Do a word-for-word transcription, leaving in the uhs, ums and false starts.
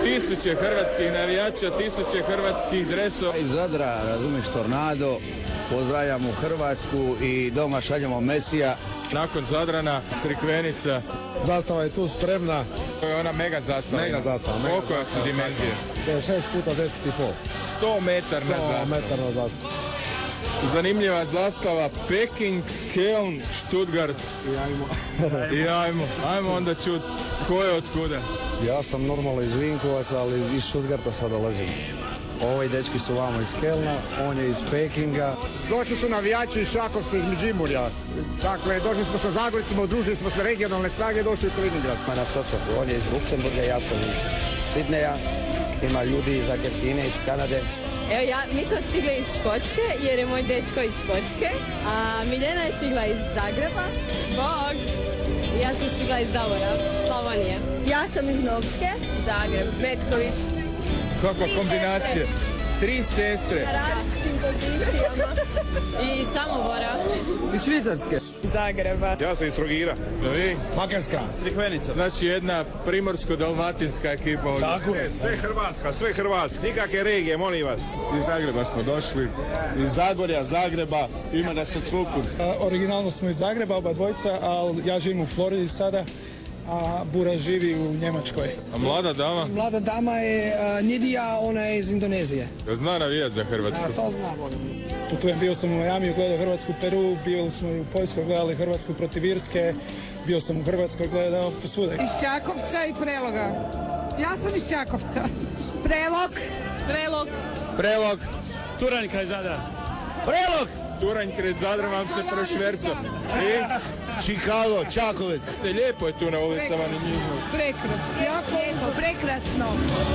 tisuće hrvatskih navijača, tisuće hrvatskih dresova. Iz Zadra, razumiješ, Tornado, pozdravljamo Hrvatsku i doma šaljemo Mesija. Nakon Zadrana, Crikvenica. Zastava je tu spremna. To je ona mega zastava. Mega zastava. Koliko su dimenzije? šest puta deset i pol. sto metarna zastava. sto metarna zastava. Zanimljiva zastava, Peking, Köln, Stuttgart. I ajmo. I ajmo, ajmo onda čut ko je od kuda. Ja sam normalno iz Vinkovaca, ali iz Stuttgarta sad dolazim. Ovi dečki su vamo iz Kelna, on je iz Pekinga. Došli su navijači iz Čakovca, iz Međimurja. Dakle, došli smo sa Zagoricima, udružili smo se regionalne snage, došli u Kaliningrad. Na Socoku, on je iz Luksemburga, ja sam iz Sidneja, ima ljudi iz Argentine, iz Kanade. Evo ja, mi smo stigli iz Škotske, jer je moj dečko iz Škotske, a Miljena je stigla iz Zagreba. Bog! Ja sam stigla iz Davora, Slavonije. Ja sam iz Novske. Zagreb, Metković. Kakva kombinacija. Tri sestre. Na različitim pozicijama. I Samobora. Iz Švicarske. Zagreba. Ja sam iz Trogira. Da vi? Makarska. Crikvenica. Znači jedna primorsko-dalmatinska ekipa ovdje. Tako je. Sve Hrvatska, sve Hrvatska. Nikakve regije, molim vas. Iz Zagreba smo došli. Iz Zagorja, Zagreba. Ima nas od svukud. Originalno smo iz Zagreba, oba dvojica, ali ja živim u Floridi sada, a Bura živi u Njemačkoj. A mlada dama? Mlada dama je uh, Nidija, ona je iz Indonezije. Zna navijat za Hrvatsku. A, to zna, volim. Putujem, bio sam u Miami, gledao Hrvatsku Peru, bili smo i u Poljskoj, gledali Hrvatsku protiv Irske, bio sam u Hrvatskoj, gledao posvuda. Iz Čakovca i Preloga. Ja sam iz Čakovca. Prelog. Prelog. Prelog. Turanj kraj Zadra. Prelog! Turanj kraj Zadra vam se prošverca. I? Chicago, Čakovec. Lijepo je tu na ulicama. Prekrasno. Jako lijepo, prekrasno.